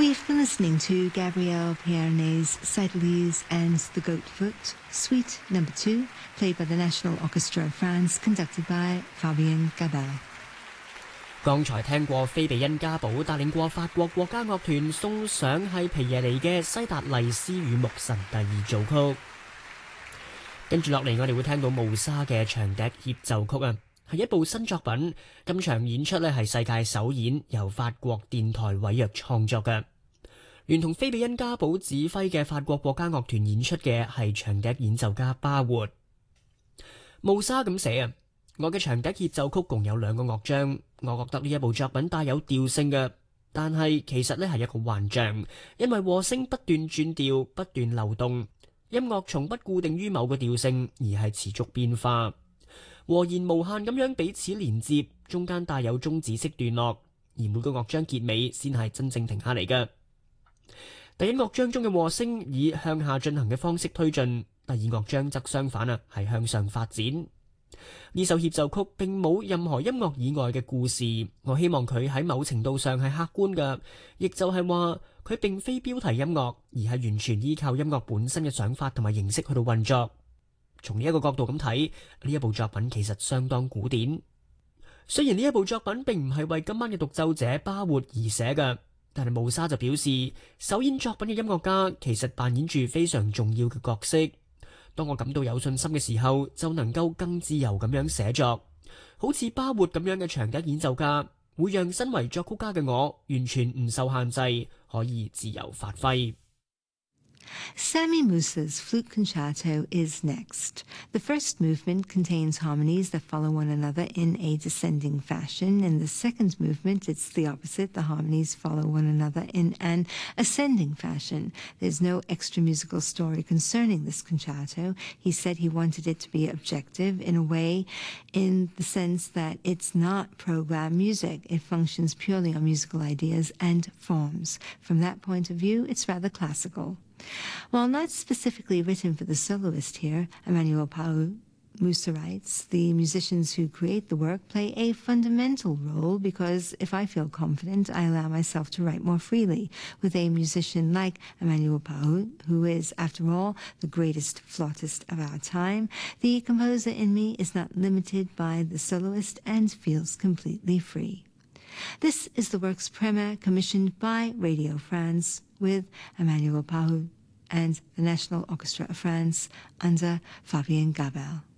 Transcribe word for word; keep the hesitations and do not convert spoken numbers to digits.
We've been listening to Gabrielle Pierne's Cyclese and the Goatfoot, Suite Number Two, played by the National Orchestra of France, conducted by Fabien Gabel。 剛才聽過菲比恩加堡帶領過法國國家樂團送上係皮耶尼嘅《西達麗斯與牧神》第二組曲。跟住落嚟，我哋會聽到慕沙嘅長笛協奏曲啊，係一部新作品。今場演出呢係世界首演，由法國電台委約創作嘅。聯同菲比恩加堡指揮嘅法國國家樂團演出嘅係長笛演奏家巴活。慕沙咁寫啊，我嘅長笛協奏曲共有兩個樂章，我覺得呢一部作品帶有調性嘅，但係其實呢係一個幻象，因為和聲不斷轉調，不斷流動，音樂從不固定於某個調性，而係持續變化，和弦無限咁樣彼此連接，中間帶有終止式段落，而每個樂章結尾先係真正停下嚟嘅。第一樂章中嘅和聲以向下進行嘅方式推進，第二樂章則相反啊，係向上發展。呢首協奏曲並冇任何音樂以外嘅故事，我希望佢喺某程度上係客觀嘅，亦就係話佢並非標題音樂，而係完全依靠音樂本身嘅想法同埋形式去到運作。從呢一個角度咁睇，呢一部作品其實相當古典。雖然呢一部作品並唔係為今晚嘅獨奏者巴活而寫嘅，但係慕沙就表示，首演作品嘅音樂家其實扮演住非常重要嘅角色。當我感到有信心嘅時候，就能夠更自由咁樣寫作，好似巴活咁樣嘅長笛演奏家，會讓身為作曲家嘅我完全唔受限制，可以自由發揮。 Sami Musa's Flute Concerto is next. The first movement contains harmonies that follow one another in a descending fashion. In the second movement, it's the opposite. The harmonies follow one another in an ascending fashion. There's no extra musical story concerning this concerto. He said he wanted it to be objective in a way, in the sense that it's not program music. It functions purely on musical ideas and forms. From that point of view, it's rather classical. While not specifically written for the soloist here, Emmanuel Pau Musa writes, the musicians who create the work play a fundamental role because if I feel confident, I allow myself to write more freely. With a musician like Emmanuel Pau, who is, after all, the greatest flautist of our time, the composer in me is not limited by the soloist and feels completely free. This is the work's premiere commissioned by Radio France with Emmanuel Pau and the National Orchestra of France under Fabien Gabel.